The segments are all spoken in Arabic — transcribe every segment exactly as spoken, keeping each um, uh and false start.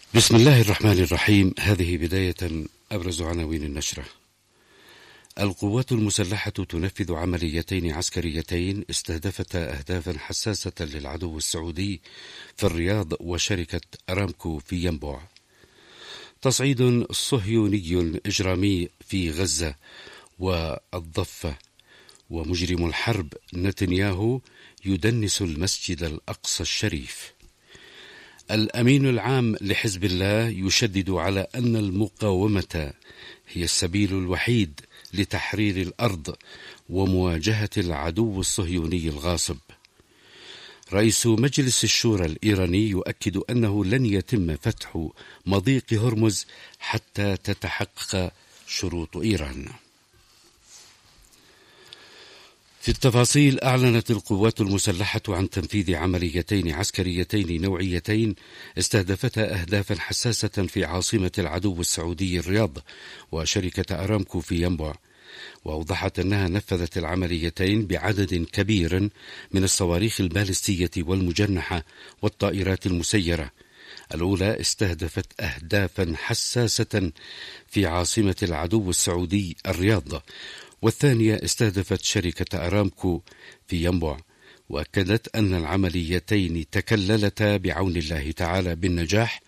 بسم الله الرحمن الرحيم. هذه بداية أبرز عناوين النشرة. القوات المسلحة تنفذ عمليتين عسكريتين استهدفتا أهدافا حساسة للعدو السعودي في الرياض وشركة أرامكو في ينبع. تصعيد صهيوني إجرامي في غزة والضفة، ومجرم الحرب نتنياهو يدنس المسجد الأقصى الشريف. الأمين العام لحزب الله يشدد على أن المقاومة هي السبيل الوحيد لتحرير الأرض ومواجهة العدو الصهيوني الغاصب. رئيس مجلس الشورى الإيراني يؤكد أنه لن يتم فتح مضيق هرمز حتى تتحقق شروط إيران. في التفاصيل، أعلنت القوات المسلحة عن تنفيذ عمليتين عسكريتين نوعيتين استهدفتا أهدافا حساسة في عاصمة العدو السعودي الرياض وشركة أرامكو في ينبع، وأوضحت أنها نفذت العمليتين بعدد كبير من الصواريخ البالستية والمجنحة والطائرات المسيرة. الأولى استهدفت أهدافا حساسة في عاصمة العدو السعودي الرياض، والثانية استهدفت شركة أرامكو في ينبع، وأكدت أن العمليتين تكللتا بعون الله تعالى بالنجاح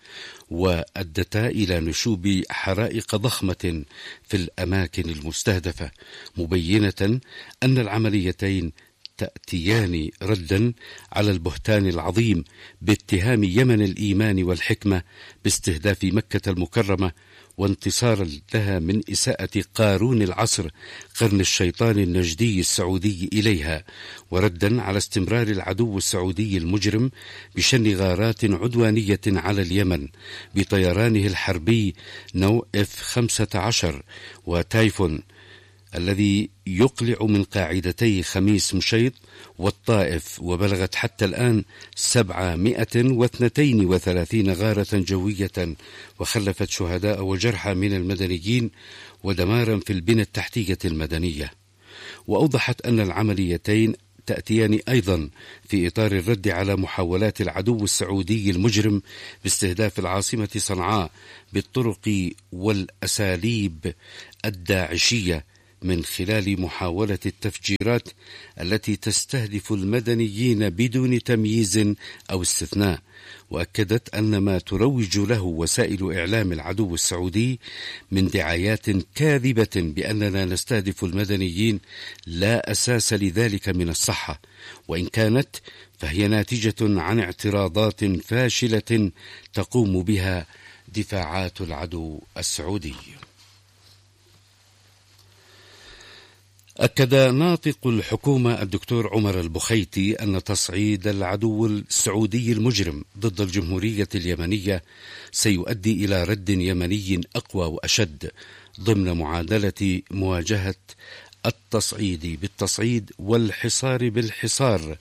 وأدتا إلى نشوب حرائق ضخمة في الأماكن المستهدفة، مبينة أن العمليتين تأتيان ردا على البهتان العظيم باتهام يمن الإيمان والحكمة باستهداف مكة المكرمة، وانتصارا لها من إساءة قارون العصر قرن الشيطان النجدي السعودي إليها، وردا على استمرار العدو السعودي المجرم بشن غارات عدوانية على اليمن بطيرانه الحربي نوع إف خمسة عشر وتايفون الذي يقلع من قاعدتي خميس مشيط والطائف، وبلغت حتى الآن سبعمائة واثنين وثلاثين غارة جوية، وخلفت شهداء وجرحى من المدنيين ودمارا في البنى التحتية المدنية. وأوضحت أن العمليتين تأتيان أيضا في إطار الرد على محاولات العدو السعودي المجرم باستهداف العاصمة صنعاء بالطرق والأساليب الداعشية من خلال محاولة التفجيرات التي تستهدف المدنيين بدون تمييز أو استثناء. وأكدت أن ما تروج له وسائل إعلام العدو السعودي من دعايات كاذبة بأننا نستهدف المدنيين لا أساس لذلك من الصحة، وإن كانت فهي ناتجة عن اعتراضات فاشلة تقوم بها دفاعات العدو السعودي. أكد ناطق الحكومة الدكتور عمر البخيتي أن تصعيد العدو السعودي المجرم ضد الجمهورية اليمنية سيؤدي إلى رد يمني أقوى وأشد ضمن معادلة مواجهة التصعيد بالتصعيد والحصار بالحصار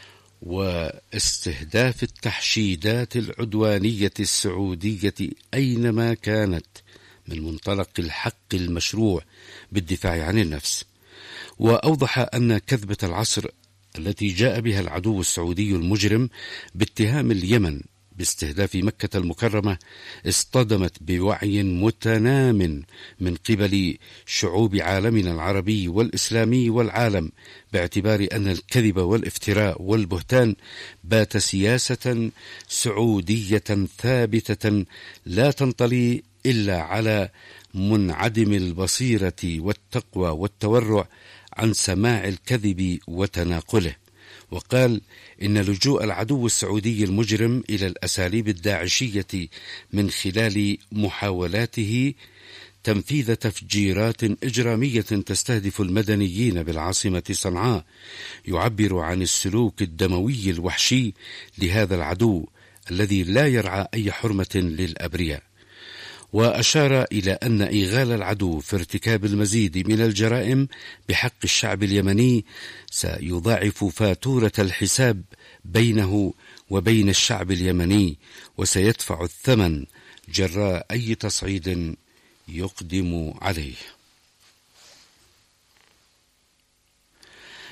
واستهداف التحشيدات العدوانية السعودية أينما كانت من منطلق الحق المشروع بالدفاع عن النفس. وأوضح أن كذبة العصر التي جاء بها العدو السعودي المجرم باتهام اليمن باستهداف مكة المكرمة اصطدمت بوعي متنام من قبل شعوب عالمنا العربي والإسلامي والعالم، باعتبار أن الكذب والافتراء والبهتان بات سياسة سعودية ثابتة لا تنطلي إلا على منعدم البصيرة والتقوى والتورع عن سماع الكذب وتناقله. وقال إن لجوء العدو السعودي المجرم إلى الأساليب الداعشية من خلال محاولاته تنفيذ تفجيرات إجرامية تستهدف المدنيين بالعاصمة صنعاء يعبر عن السلوك الدموي الوحشي لهذا العدو الذي لا يرعى أي حرمة للأبرياء. وأشار إلى أن إيغال العدو في ارتكاب المزيد من الجرائم بحق الشعب اليمني سيضاعف فاتورة الحساب بينه وبين الشعب اليمني، وسيدفع الثمن جراء أي تصعيد يقدم عليه.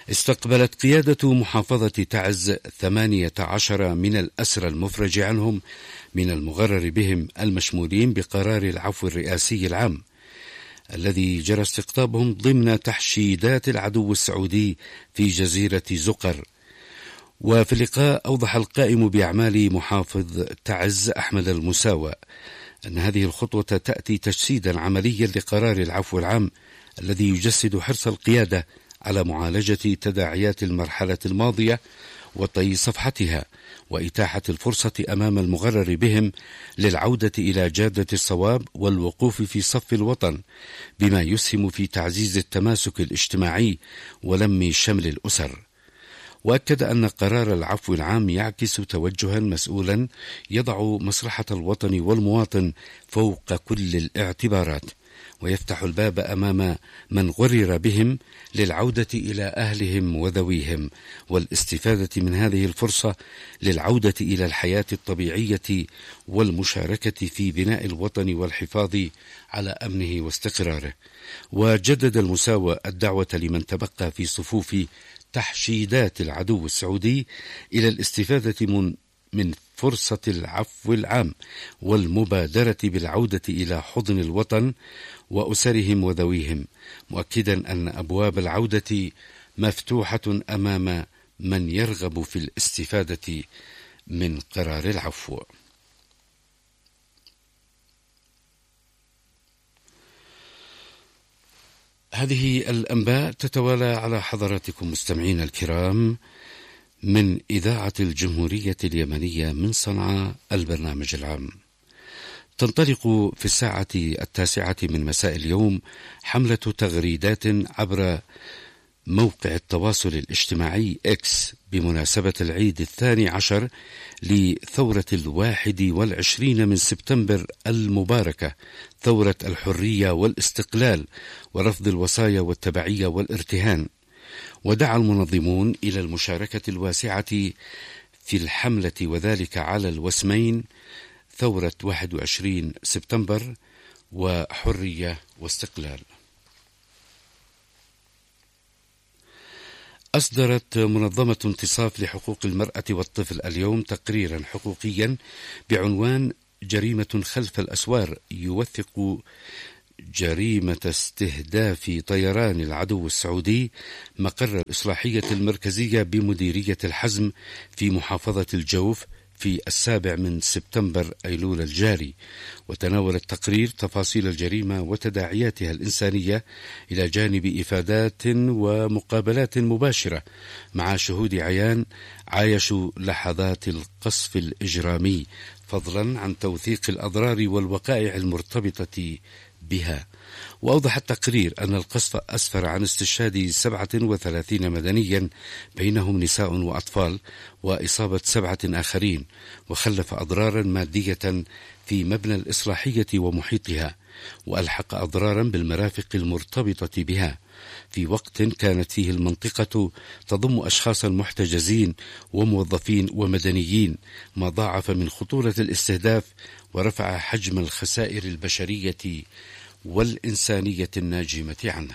استقبلت قيادة محافظة تعز ثمانية عشر من الأسرى المفرج عنهم من المغرر بهم المشمولين بقرار العفو الرئاسي العام الذي جرى استقطابهم ضمن تحشيدات العدو السعودي في جزيرة زقر. وفي اللقاء أوضح القائم بأعمال محافظ تعز أحمد المساوى أن هذه الخطوة تأتي تجسيدا عمليا لقرار العفو العام الذي يجسد حرص القيادة على معالجة تداعيات المرحلة الماضية وطي صفحتها وإتاحة الفرصة أمام المغرر بهم للعودة إلى جادة الصواب والوقوف في صف الوطن بما يسهم في تعزيز التماسك الاجتماعي ولم شمل الأسر. وأكد أن قرار العفو العام يعكس توجها مسؤولا يضع مصلحة الوطن والمواطن فوق كل الاعتبارات ويفتح الباب أمام من غرر بهم للعودة إلى أهلهم وذويهم والاستفادة من هذه الفرصة للعودة إلى الحياة الطبيعية والمشاركة في بناء الوطن والحفاظ على أمنه واستقراره. وجدد المساوى الدعوة لمن تبقى في صفوف تحشيدات العدو السعودي إلى الاستفادة من من فرصة العفو العام والمبادرة بالعودة إلى حضن الوطن وأسرهم وذويهم، مؤكدا أن أبواب العودة مفتوحة أمام من يرغب في الاستفادة من قرار العفو. هذه الأنباء تتوالى على حضراتكم مستمعين الكرام من إذاعة الجمهورية اليمنية من صنعاء البرنامج العام. تنطلق في الساعة التاسعة من مساء اليوم حملة تغريدات عبر موقع التواصل الاجتماعي إكس بمناسبة العيد الثاني عشر لثورة الواحد والعشرين من سبتمبر المباركة، ثورة الحرية والاستقلال ورفض الوصايا والتبعية والارتهان. ودعا المنظمون إلى المشاركة الواسعة في الحملة وذلك على الوسمين ثورة واحد وعشرين سبتمبر وحرية واستقلال. أصدرت منظمة انتصاف لحقوق المرأة والطفل اليوم تقريرا حقوقيا بعنوان جريمة خلف الأسوار يوثق جريمة استهداف طيران العدو السعودي مقر الإصلاحية المركزية بمديرية الحزم في محافظة الجوف في السابع من سبتمبر أيلول الجاري. وتناول التقرير تفاصيل الجريمة وتداعياتها الإنسانية إلى جانب إفادات ومقابلات مباشرة مع شهود عيان عايشوا لحظات القصف الإجرامي، فضلا عن توثيق الأضرار والوقائع المرتبطة بها. وأوضح التقرير أن القصف أسفر عن استشهاد سبعة وثلاثين مدنيا بينهم نساء وأطفال وإصابة سبعة آخرين، وخلف أضرارا مادية في مبنى الإصلاحية ومحيطها، وألحق أضرارا بالمرافق المرتبطة بها في وقت كانت فيه المنطقة تضم أشخاصا محتجزين وموظفين ومدنيين، ما ضاعف من خطورة الاستهداف ورفع حجم الخسائر البشرية والإنسانية الناجمة عنه.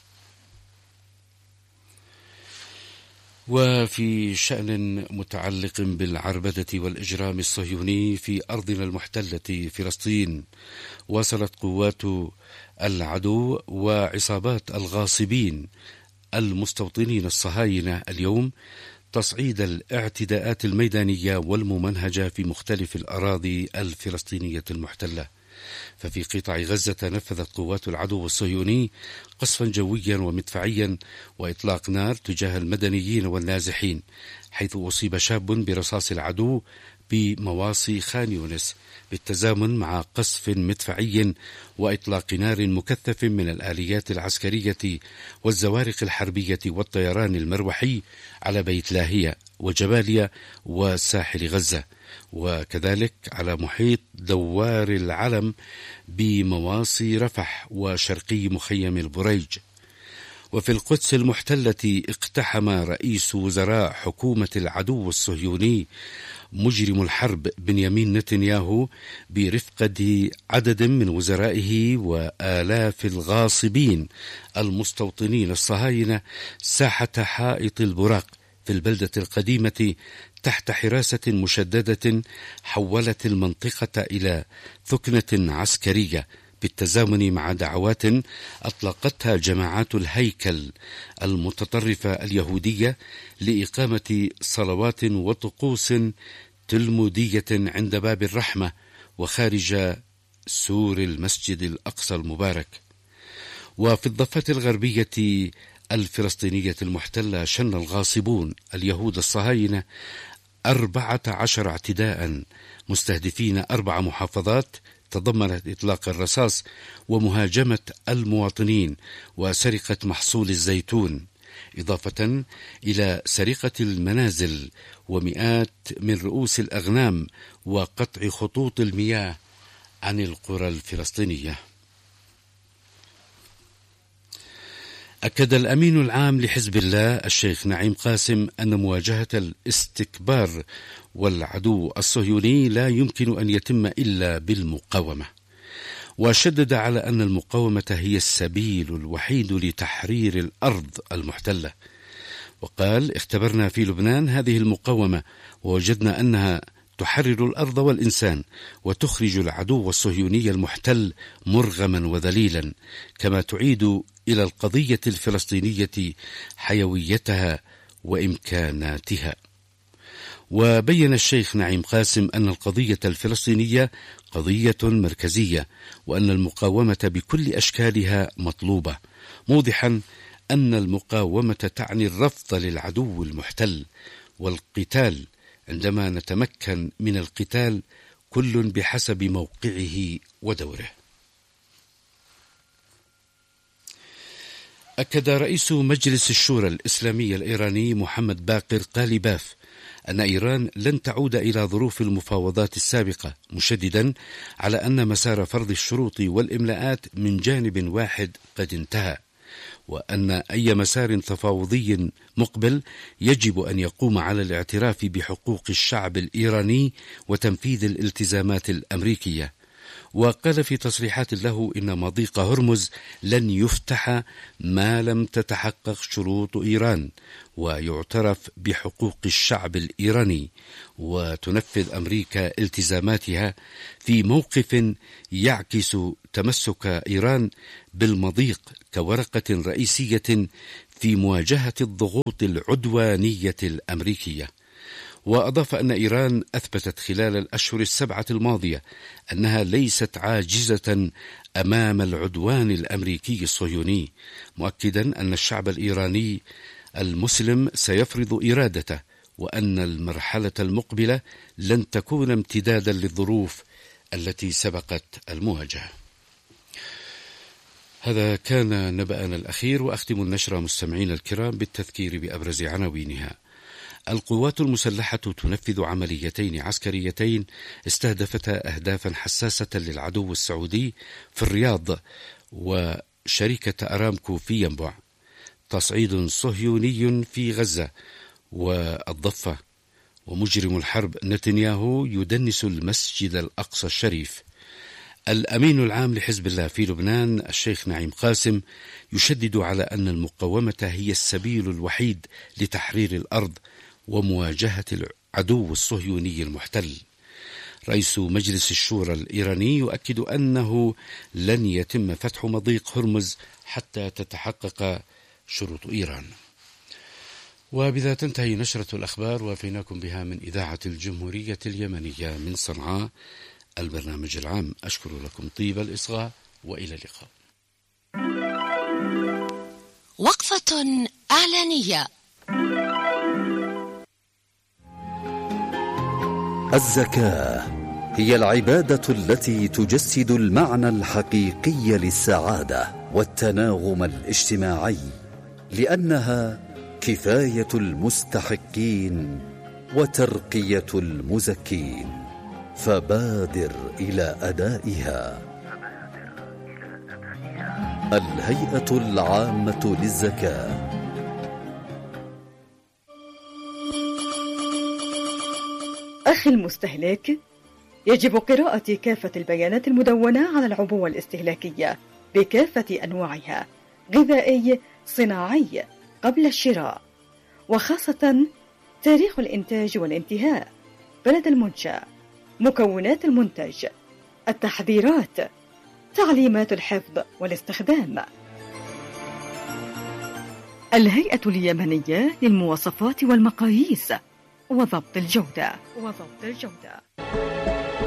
وفي شأن متعلق بالعربدة والإجرام الصهيوني في أرضنا المحتلة فلسطين، واصلت قوات العدو وعصابات الغاصبين المستوطنين الصهاينة اليوم تصعيد الاعتداءات الميدانية والممنهجة في مختلف الأراضي الفلسطينية المحتلة. ففي قطاع غزة نفذت قوات العدو الصهيوني قصفا جويا ومدفعيا وإطلاق نار تجاه المدنيين والنازحين، حيث أصيب شاب برصاص العدو بمواصي خان يونس بالتزامن مع قصف مدفعي وإطلاق نار مكثف من الآليات العسكرية والزوارق الحربية والطيران المروحي على بيت لاهية وجباليا وساحل غزة، وكذلك على محيط دوار العلم بمواصي رفح وشرقي مخيم البريج. وفي القدس المحتلة اقتحم رئيس وزراء حكومة العدو الصهيوني مجرم الحرب بنيامين نتنياهو برفقة عدد من وزرائه وآلاف الغاصبين المستوطنين الصهاينة ساحة حائط البراق في البلدة القديمة تحت حراسة مشددة حولت المنطقة إلى ثكنة عسكرية بالتزامن مع دعوات أطلقتها جماعات الهيكل المتطرفة اليهودية لإقامة صلوات وطقوس تلمودية عند باب الرحمة وخارج سور المسجد الأقصى المبارك. وفي الضفة الغربية الفلسطينية المحتلة شن الغاصبون اليهود الصهاينة أربعة عشر اعتداء مستهدفين أربع محافظات تضمنت إطلاق الرصاص ومهاجمة المواطنين وسرقة محصول الزيتون، إضافة إلى سرقة المنازل ومئات من رؤوس الأغنام وقطع خطوط المياه عن القرى الفلسطينية. أكد الأمين العام لحزب الله الشيخ نعيم قاسم أن مواجهة الاستكبار والعدو الصهيوني لا يمكن أن يتم إلا بالمقاومة، وشدد على أن المقاومة هي السبيل الوحيد لتحرير الأرض المحتلة. وقال: اختبرنا في لبنان هذه المقاومة ووجدنا أنها تحرر الأرض والإنسان وتخرج العدو الصهيوني المحتل مرغما وذليلا، كما تعيد إلى القضية الفلسطينية حيويتها وإمكاناتها. وبين الشيخ نعيم قاسم أن القضية الفلسطينية قضية مركزية وأن المقاومة بكل أشكالها مطلوبة، موضحا أن المقاومة تعني الرفض للعدو المحتل والقتال عندما نتمكن من القتال كل بحسب موقعه ودوره. أكد رئيس مجلس الشورى الإسلامي الإيراني محمد باقر قالباف أن إيران لن تعود إلى ظروف المفاوضات السابقة، مشددا على أن مسار فرض الشروط والإملاءات من جانب واحد قد انتهى، وأن أي مسار تفاوضي مقبل يجب أن يقوم على الاعتراف بحقوق الشعب الإيراني وتنفيذ الالتزامات الأمريكية. وقال في تصريحات له إن مضيق هرمز لن يفتح ما لم تتحقق شروط إيران ويعترف بحقوق الشعب الإيراني وتنفذ أمريكا التزاماتها، في موقف يعكس تمسك إيران بالمضيق كورقة رئيسية في مواجهة الضغوط العدوانية الأمريكية. وأضاف أن إيران أثبتت خلال الأشهر السبعة الماضية أنها ليست عاجزة أمام العدوان الأمريكي الصهيوني، مؤكدا أن الشعب الإيراني المسلم سيفرض إرادته، وأن المرحلة المقبلة لن تكون امتدادا للظروف التي سبقت المواجهة. هذا كان نبأنا الأخير، وأختم النشرة مستمعين الكرام بالتذكير بأبرز عناوينها. القوات المسلحة تنفذ عمليتين عسكريتين استهدفتا أهدافا حساسة للعدو السعودي في الرياض وشركة أرامكو في ينبع. تصعيد صهيوني في غزة والضفة، ومجرم الحرب نتنياهو يدنس المسجد الأقصى الشريف. الأمين العام لحزب الله في لبنان الشيخ نعيم قاسم يشدد على أن المقاومة هي السبيل الوحيد لتحرير الأرض ومواجهة العدو الصهيوني المحتل. رئيس مجلس الشورى الإيراني يؤكد أنه لن يتم فتح مضيق هرمز حتى تتحقق شروط إيران. وبذا تنتهي نشرة الأخبار، وفيناكم بها من إذاعة الجمهورية اليمنية من صنعاء البرنامج العام. أشكر لكم طيب الإصغاء وإلى اللقاء. وقفة إعلانية. الزكاة هي العبادة التي تجسد المعنى الحقيقي للسعادة والتناغم الاجتماعي، لأنها كفاية المستحقين وترقية المزكين، فبادر إلى أدائها. الهيئة العامة للزكاة. أخي المستهلك، يجب قراءة كافة البيانات المدونة على العبوة الاستهلاكية بكافة أنواعها، غذائي، صناعي، قبل الشراء، وخاصة تاريخ الإنتاج والانتهاء، بلد المنشأ، مكونات المنتج، التحذيرات، تعليمات الحفظ والاستخدام. الهيئة اليمنية للمواصفات والمقاييس وضبط الجودة وضبط الجودة